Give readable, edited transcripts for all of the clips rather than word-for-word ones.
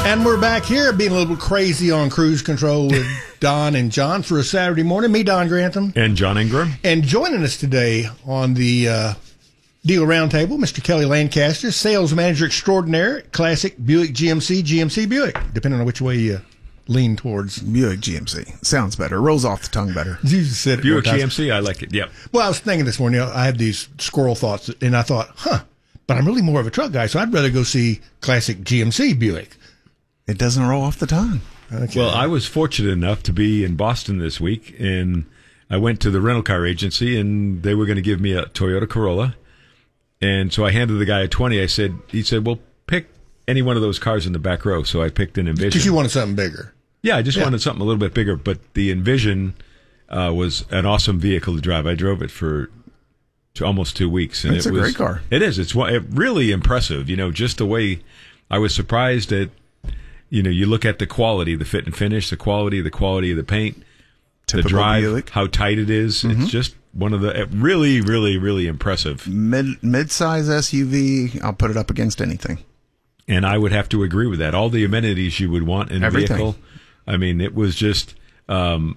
And we're back here being a little crazy on cruise control with Don and John for a Saturday morning. Me, Don Grantham. And John Ingram. And joining us today on the Dealer Roundtable, Mr. Kelly Lancaster, Sales Manager Extraordinaire, Classic Buick GMC Buick, depending on which way you lean towards. Buick GMC. Sounds better. Rolls off the tongue better. You said it Buick GMC, I like it, yep. Well, I was thinking this morning, I had these squirrel thoughts, and I thought, but I'm really more of a truck guy, so I'd rather go see Classic GMC Buick. It doesn't roll off the tongue. Okay. Well, I was fortunate enough to be in Boston this week, and I went to the rental car agency, and they were going to give me a Toyota Corolla. And so I handed the guy a 20. He said, well, pick any one of those cars in the back row. So I picked an Envision. Because you wanted something bigger. Yeah, I just wanted something a little bit bigger. But the Envision was an awesome vehicle to drive. I drove it for almost 2 weeks. And it's a great car. It is. It's really impressive. Just the way I was surprised at, you look at the quality, the fit and finish, the quality of the paint, typical the drive, Buick. How tight it is. Mm-hmm. It's just one of the really, really, really impressive. Mid-size SUV, I'll put it up against anything. And I would have to agree with that. All the amenities you would want in a vehicle. I mean, it was just the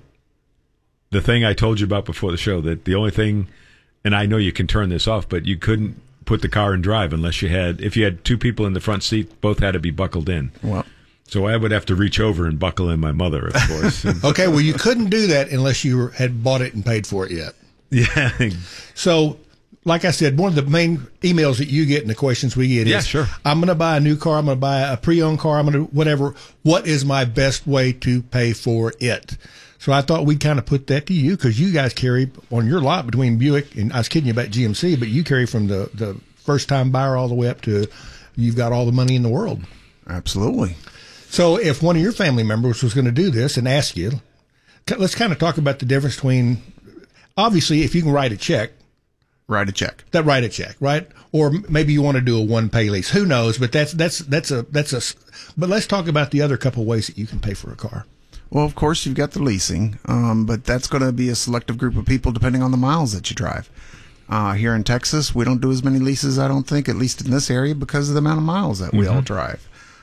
thing I told you about before the show, that the only thing, and I know you can turn this off, but you couldn't put the car in drive unless if you had two people in the front seat, both had to be buckled in. Well, so I would have to reach over and buckle in my mother, of course. Okay, well, you couldn't do that unless you had bought it and paid for it yet. Yeah. So, like I said, one of the main emails that you get and the questions we get is, sure. I'm going to buy a new car, I'm going to buy a pre-owned car, I'm going to whatever. What is my best way to pay for it? So I thought we'd kind of put that to you, because you guys carry on your lot between Buick, and I was kidding you about GMC, but you carry from the first-time buyer all the way up to you've got all the money in the world. Absolutely. So if one of your family members was going to do this and ask you, let's kind of talk about the difference between, obviously, if you can write a check. Write a check. Write a check, right? Or maybe you want to do a one-pay lease. Who knows? But that's a. But let's talk about the other couple ways that you can pay for a car. Well, of course, you've got the leasing, but that's going to be a selective group of people depending on the miles that you drive. Here in Texas, we don't do as many leases, I don't think, at least in this area, because of the amount of miles that we all drive.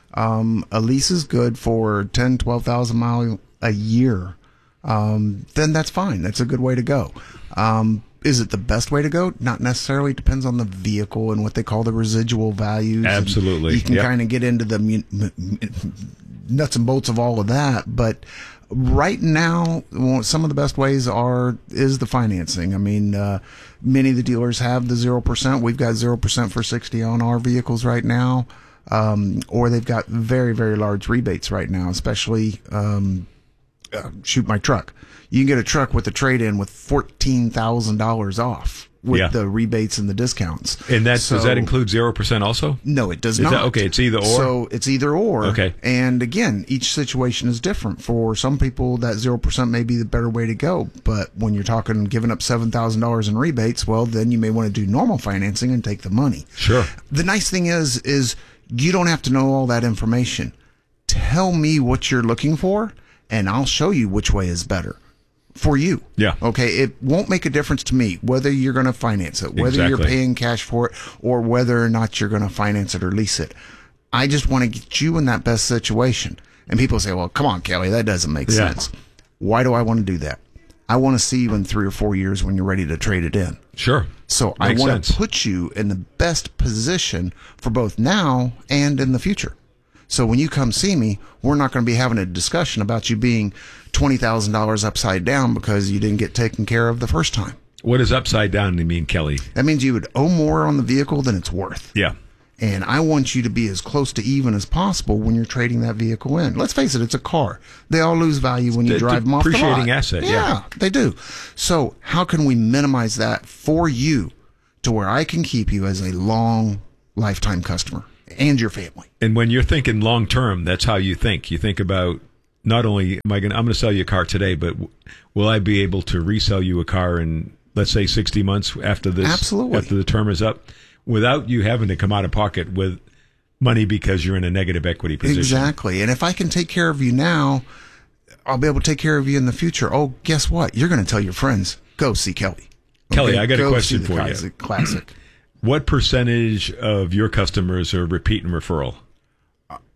A lease is good for 10, 12,000 miles a year. Then that's fine. That's a good way to go. Is it the best way to go? Not necessarily. It depends on the vehicle and what they call the residual values. Absolutely. And you can kind of get into the nuts and bolts of all of that. But right now, some of the best ways is the financing. I mean, many of the dealers have the 0%. We've got 0% for 60 on our vehicles right now. Or they've got very, very large rebates right now, especially shoot my truck. You can get a truck with a trade-in with $14,000 off with the rebates and the discounts. And does that include 0% also? No, it does not. Okay, it's either or? So it's either or. Okay. And again, each situation is different. For some people, that 0% may be the better way to go. But when you're talking giving up $7,000 in rebates, well, then you may want to do normal financing and take the money. Sure. The nice thing is you don't have to know all that information. Tell me what you're looking for, and I'll show you which way is better for you. Yeah. Okay. It won't make a difference to me whether you're going to finance it, whether you're paying cash for it, or whether or not you're going to finance it or lease it. I just want to get you in that best situation. And people say, well, come on, Kelly, that doesn't make sense. Why do I want to do that? I want to see you in 3 or 4 years when you're ready to trade it in. Sure. So I want to put you in the best position for both now and in the future. So when you come see me, we're not going to be having a discussion about you being $20,000 upside down because you didn't get taken care of the first time. What does upside down mean, Kelly? That means you would owe more on the vehicle than it's worth. Yeah. And I want you to be as close to even as possible when you're trading that vehicle in. Let's face it, it's a car. They all lose value when you drive them off the lot. Depreciating asset, yeah, they do. So how can we minimize that for you to where I can keep you as a long lifetime customer and your family? And when you're thinking long term, that's how you think. You think about not only I'm going to sell you a car today, but will I be able to resell you a car in, let's say, 60 months after this? Absolutely. After the term is up, without you having to come out of pocket with money because you're in a negative equity position. Exactly. And if I can take care of you now, I'll be able to take care of you in the future. Oh, guess what? You're going to tell your friends, go see Kelly. Kelly, Okay? I got a Go question see the for you. Classic. What percentage of your customers are repeat and referral?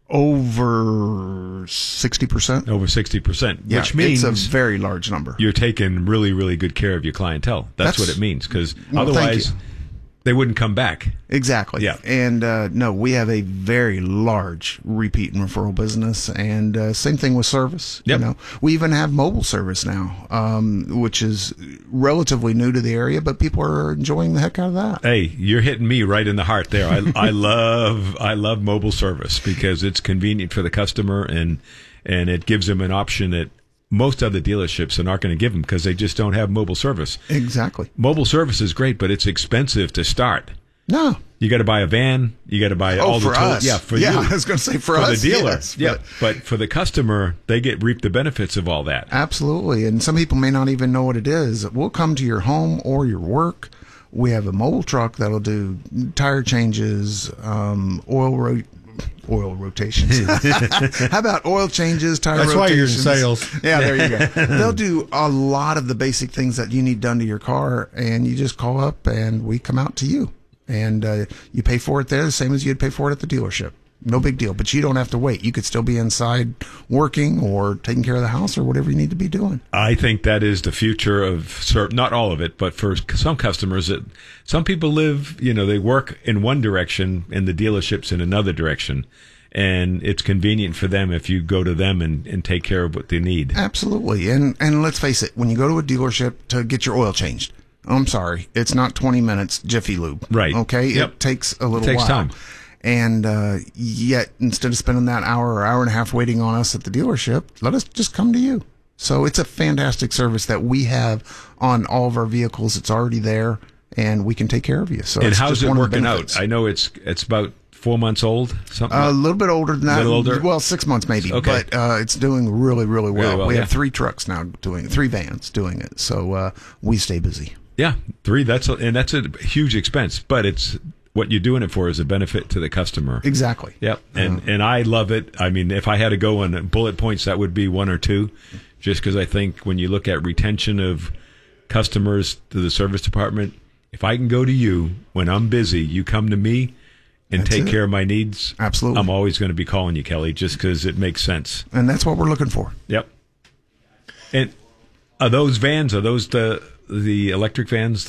Over 60%. Over 60%, Yeah, which means it's a very large number. you're taking really, really good care of your clientele. That's what it means, because Well, thank otherwise you. they wouldn't come back. Exactly. Yeah. And no, we have a very large repeat and referral business, and same thing with service. Yep. You know, we even have mobile service now, which is relatively new to the area, but people are enjoying the heck out of that. Hey, you're hitting me right in the heart there. I love mobile service because it's convenient for the customer, and it gives them an option that most other dealerships are not going to give them because they just don't have mobile service. Exactly. Mobile service is great, but it's expensive to start. No. You got to buy a van. You got to buy all for the us. Yeah, for yeah, you. I was going to say for For us. the dealer. Yes, yeah, but for the customer, they reap the benefits of all that. Absolutely. And some people may not even know what it is. We'll come to your home or your work. We have a mobile truck that'll do tire changes, oil rotations. How about oil changes, tire That's rotations? why you're in sales. Yeah, there you go. They'll do a lot of the basic things that you need done to your car, and you just call up and we come out to you. And you pay for it there the same as you'd pay for it at the dealership. No big deal, but you don't have to wait. You could still be inside working or taking care of the house or whatever you need to be doing. I think that is the future of, not all of it, but for some customers, some people live, they work in one direction and the dealership's in another direction. And it's convenient for them if you go to them and take care of what they need. Absolutely. And let's face it, when you go to a dealership to get your oil changed, I'm sorry, it's not 20 minutes Jiffy Lube. Right. Okay? Yep. It takes a little while. It takes time. And yet, instead of spending that hour or hour and a half waiting on us at the dealership, let us just come to you. So it's a fantastic service that we have on all of our vehicles. It's already there, and we can take care of you. So And it's how's just it one of the working benefits. out? I know it's about 4 months old, something. A little bit older than that. A little older? Well, 6 months maybe. Okay. But it's doing really, really well. Really well, We yeah. have 3 trucks now doing it, 3 vans doing it. So we stay busy. Yeah, 3. That's a huge expense, but it's what you're doing it for is a benefit to the customer. Exactly. Yep, and I love it. I mean, if I had to go on bullet points, that would be 1 or 2, just because I think when you look at retention of customers to the service department, if I can go to you when I'm busy, you come to me and That's take it. care of my needs. Absolutely. I'm always going to be calling you, Kelly, just because it makes sense. And that's what we're looking for. Yep. And are those vans? Are those the electric vans?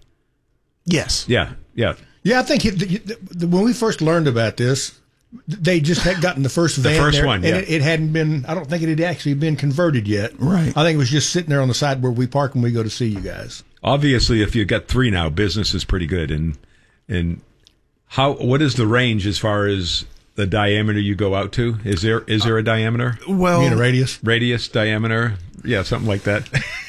Yes. Yeah. Yeah, I think when we first learned about this, they just had gotten the first van first there, one, and yeah. it hadn't been. I don't think it had actually been converted yet. Right. I think it was just sitting there on the side where we park when we go to see you guys. Obviously, if you got 3 now, business is pretty good. And what is the range as far as the diameter you go out to? Is there a diameter? Well, You mean a radius? Radius, diameter? Yeah, something like that.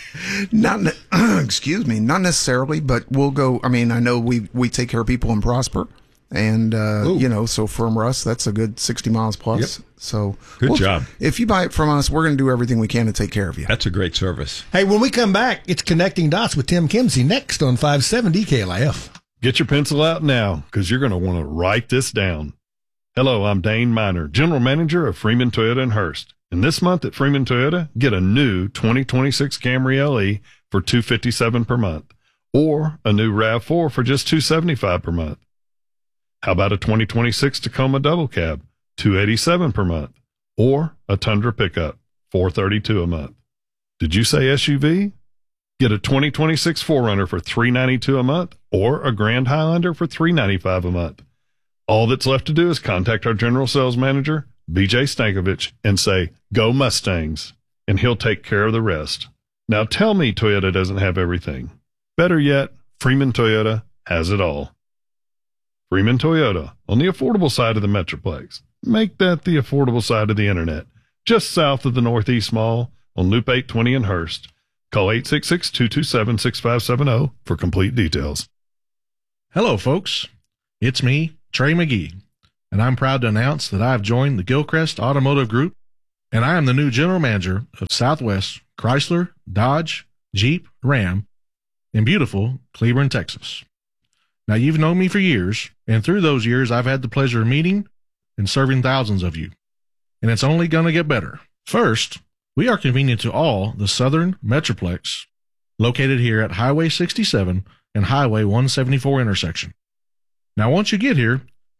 excuse me, not necessarily, but we'll go. I mean, I know we take care of people in Prosper, and so from us, that's a good 60 miles plus. Yep. So Good job. If you buy it from us, we're going to do everything we can to take care of you. That's a great service. Hey, when we come back, it's Connecting Dots with Tim Kimsey next on 570 KLIF. Get your pencil out now, because you're going to want to write this down. Hello, I'm Dane Miner, General Manager of Freeman Toyota in Hurst. And this month at Freeman Toyota, get a new 2026 Camry LE for $257 per month, or a new RAV4 for just $275 per month. How about a 2026 Tacoma Double Cab, $287 per month, or a Tundra pickup, $432 a month. Did you say SUV? Get a 2026 4Runner for $392 a month, or a Grand Highlander for $395 a month. All that's left to do is contact our general sales manager, BJ Stankovich, and say, "Go Mustangs," and he'll take care of the rest. Now tell me Toyota doesn't have everything. Better yet, Freeman Toyota has it all. Freeman Toyota, on the affordable side of the Metroplex. Make that the affordable side of the internet. Just south of the Northeast Mall on Loop 820 in Hurst. Call 866-227-6570 for complete details. Hello, folks. It's me, Trey McGee, and I'm proud to announce that I've joined the Gilchrist Automotive Group, and I am the new general manager of Southwest Chrysler, Dodge, Jeep, Ram in beautiful Cleburne, Texas. Now, you've known me for years, and through those years, I've had the pleasure of meeting and serving thousands of you, and it's only going to get better. First, we are convenient to all the Southern Metroplex, located here at Highway 67 and Highway 174 intersection. Now, once you get here,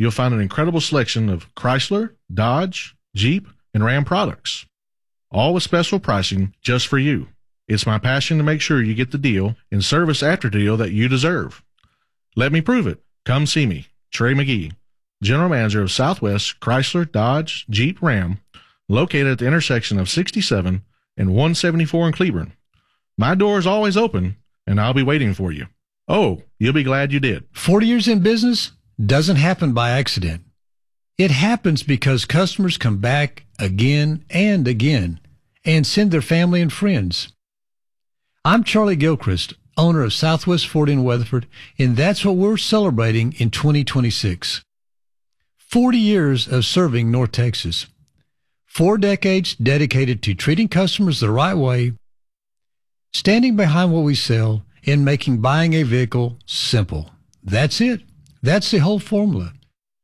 you'll find an incredible selection of Chrysler, Dodge, Jeep, and Ram products, all with special pricing just for you. It's my passion to make sure you get the deal and service after deal that you deserve. Let me prove it. Come see me, Trey McGee, General Manager of Southwest Chrysler, Dodge, Jeep, Ram, located at the intersection of 67 and 174 in Cleburne. My door is always open, and I'll be waiting for you. Oh, you'll be glad you did. 40 years in business doesn't happen by accident. It happens because customers come back again and again and send their family and friends. I'm Charlie Gilchrist, owner of Southwest Ford in Weatherford, and that's what we're celebrating in 2026. 40 years of serving North Texas. 4 decades dedicated to treating customers the right way, standing behind what we sell, and making buying a vehicle simple. That's it. That's the whole formula.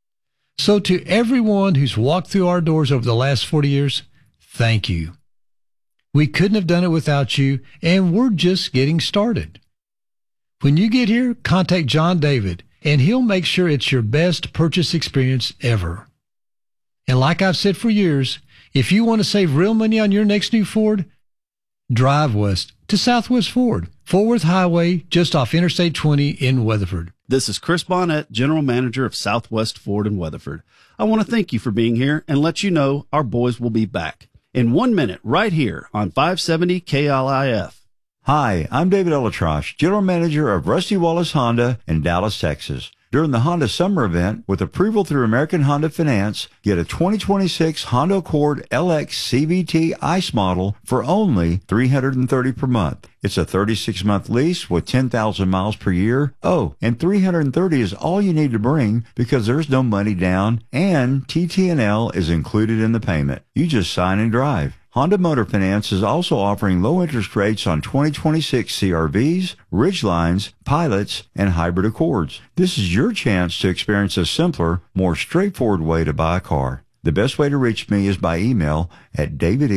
So to everyone who's walked through our doors over the last 40 years, thank you. We couldn't have done it without you, and we're just getting started. When you get here, contact John David, and he'll make sure it's your best purchase experience ever. And like I've said for years, if you want to save real money on your next new Ford, drive west to Southwest Ford, Fort Worth Highway, just off Interstate 20 in Weatherford. This is Chris Bonnet, General Manager of Southwest Ford in Weatherford. I want to thank you for being here and let you know our boys will be back in 1 minute right here on 570 KLIF. Hi, I'm David Elatrosh, General Manager of Rusty Wallace Honda in Dallas, Texas. During the Honda Summer Event, with approval through American Honda Finance, get a 2026 Honda Accord LX CVT ICE model for only $330 per month. It's a 36-month lease with 10,000 miles per year. Oh, and $330 is all you need to bring because there's no money down and TT&L is included in the payment. You just sign and drive. Honda Motor Finance is also offering low interest rates on 2026 CRVs, Ridgelines, Pilots, and Hybrid Accords. This is your chance to experience a simpler, more straightforward way to buy a car. The best way to reach me is by email at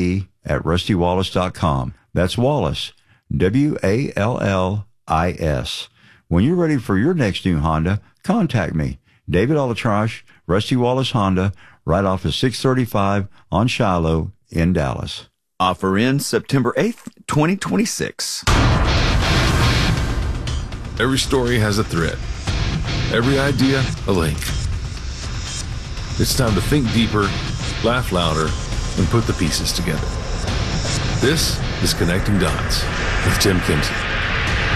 davide@rustywallace.com. That's Wallace, W-A-L-L-I-S. When you're ready for your next new Honda, contact me, David Elatrosh, Rusty Wallace Honda, right off of 635 on Shiloh in Dallas. Offer ends September 8th, 2026. Every story has a thread. Every idea, a link. It's time to think deeper, laugh louder, and put the pieces together. This is Connecting Dots with Tim Kinsey.